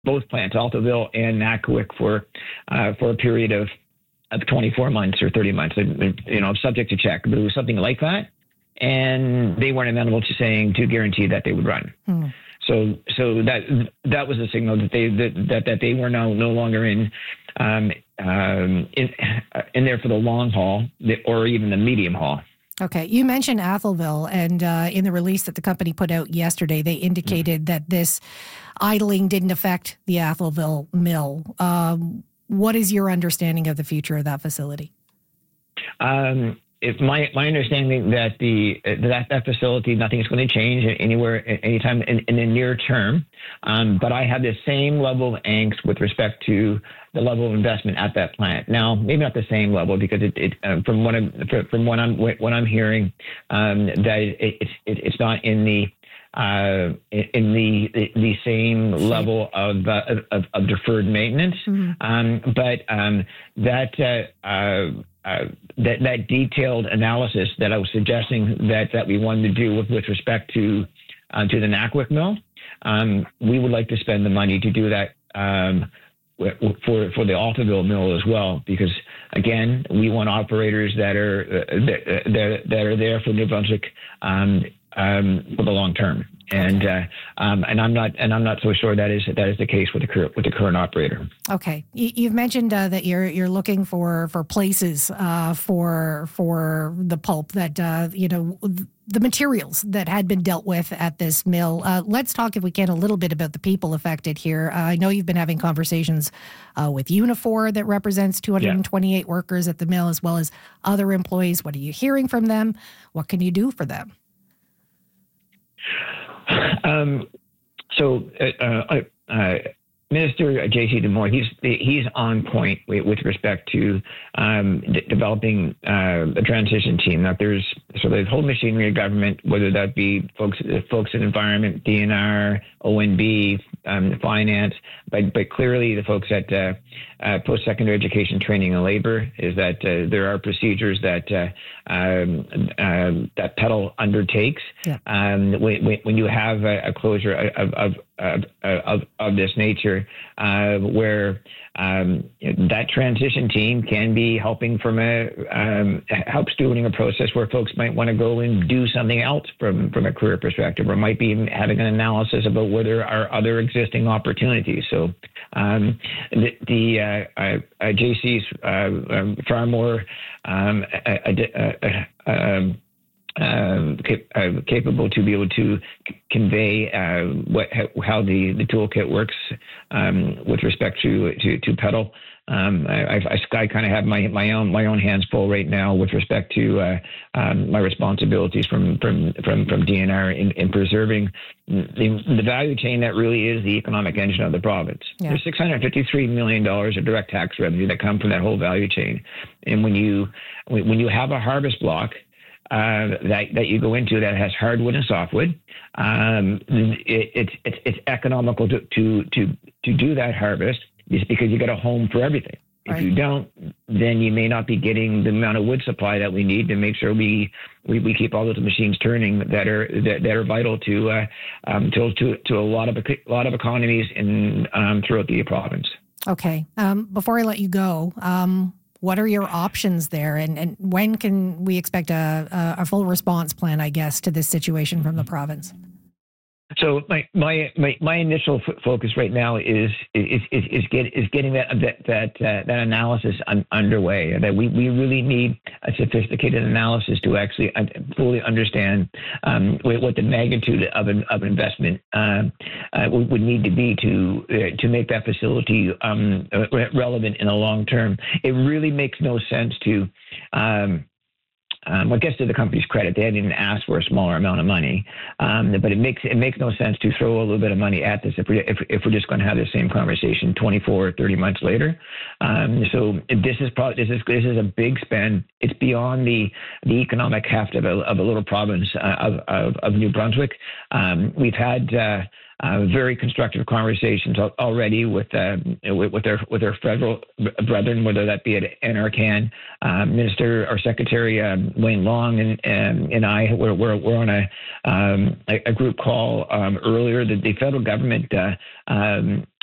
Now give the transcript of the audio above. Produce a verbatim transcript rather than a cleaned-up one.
both plants, Altoville and Nakawik, for uh, for a period of of twenty-four months or thirty months. You know, subject to check, but it was something like that, and they weren't amenable to saying to guarantee that they would run. Hmm. So, so that that was a signal that they that that, that they were now no longer in um, um, in in there for the long haul or even the medium haul. Okay, you mentioned Atholville, and uh, in the release that the company put out yesterday, they indicated mm. that this idling didn't affect the Atholville mill. Um, what is your understanding of the future of that facility? Um, It's my my understanding that the that that facility, nothing is going to change anywhere anytime in, in the near term. Um, but I have the same level of angst with respect to the level of investment at that plant. Now, maybe not the same level, because it, it uh, from what I'm from what I'm what I'm hearing, um, that it, it's it, it's not in the uh, in the, the the same level of uh, of, of deferred maintenance. Mm-hmm. Um, but um, that. Uh, uh, Uh, that, that detailed analysis that I was suggesting that, that we wanted to do with, with respect to uh, to the Nakawik mill, um, we would like to spend the money to do that um, for for the Altoville mill as well, because again, we want operators that are uh, that, that, that are there for New Brunswick um, um, for the long term. And uh, um, and I'm not and I'm not so sure that is that is the case with the current with the current operator. Okay, you've mentioned uh, that you're you're looking for for places uh, for for the pulp that uh, you know the materials that had been dealt with at this mill. Uh, let's talk, if we can, a little bit about the people affected here. Uh, I know you've been having conversations uh, with Unifor that represents two hundred twenty-eight yeah. workers at the mill, as well as other employees. What are you hearing from them? What can you do for them? Um, so, uh, uh, uh, Minister J C D'Amour, he's he's on point with, with respect to um, d- developing uh, a transition team. Now, there's so the whole machinery of government, whether that be folks folks in environment, D N R, O N B, um, finance, but but clearly the folks at uh, uh, post-secondary education, training, and labor, is that uh, there are procedures that uh, um, uh, that Petal undertakes yeah. um, when, when you have a, a closure of of, of of of this nature, uh, where um, that transition team can be helping from a um, help stewarding a process where folks might want to go and do something else from from a career perspective, or might be having an analysis about where there are other existing opportunities. So um, the, the uh, uh, uh, J C's uh, um, far more um, uh, uh, uh, um, Uh, cap- uh, capable to be able to c- convey uh, what how, how the, the toolkit works um, with respect to to, to Petal. Um, I, I, I kind of have my my own my own hands full right now with respect to uh, um, my responsibilities from from from, from D N R in, in preserving the, the value chain that really is the economic engine of the province. Yeah. There's six hundred fifty-three million dollars of direct tax revenue that come from that whole value chain, and when you when you have a harvest block Uh, that, that you go into that has hardwood and softwood, um, it, it's it's it's economical to, to to to do that harvest, just because you got a home for everything. Right. If you don't, then you may not be getting the amount of wood supply that we need to make sure we we, we keep all those machines turning that are that, that are vital to uh, um, to, to to a lot of a lot of economies in um, throughout the province. Okay. Um, before I let you go. Um What are your options there, and, and when can we expect a, a, a full response plan, I guess, to this situation from the province? So my my my, my initial f- focus right now is is is, is, get, is getting that that that, uh, that analysis un- underway. That we, we really need a sophisticated analysis to actually fully understand um, what the magnitude of an, of investment uh, uh, would need to be to uh, to make that facility um, relevant in the long term. It really makes no sense to. Um, Um, I guess to the company's credit, they hadn't even asked for a smaller amount of money, um, but it makes it makes no sense to throw a little bit of money at this if we if, if we're just going to have the same conversation twenty-four or thirty months later. Um, so this is probably this is this is a big spend. It's beyond the the economic heft of a of a little province uh, of, of of New Brunswick. Um, we've had. Uh, Uh, very constructive conversations already with uh, with, with their with their federal brethren, whether that be at NRCan, uh, Minister or Secretary um, Wayne Long and and, and I we're, we're we're on a um, a, a group call um, earlier. The, the federal government uh, um,